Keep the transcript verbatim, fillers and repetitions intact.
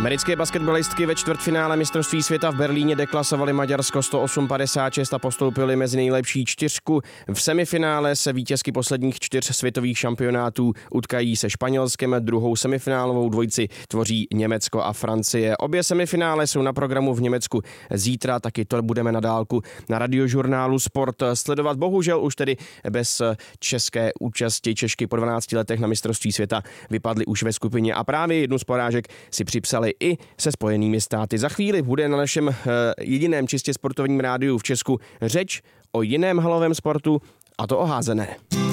Americké basketbalistky ve čtvrtfinále mistrovství světa v Berlíně deklasovali Maďarsko sto osm padesát šest a postoupili mezi nejlepší čtyřku. V semifinále se vítězky posledních čtyř světových šampionátů utkají se Španělskem, druhou semifinálovou dvojici tvoří Německo a Francie. Obě semifinále jsou na programu v Německu zítra, taky to budeme na dálku na Radiožurnálu Sport sledovat. Bohužel už tedy bez české účasti. Češky po dvanácti letech na mistrovství světa vypadly už ve skupině a právě jednu z porážek si připsali i se Spojenými státy. Za chvíli bude na našem jediném čistě sportovním rádiu v Česku řeč o jiném halovém sportu, a to o házené.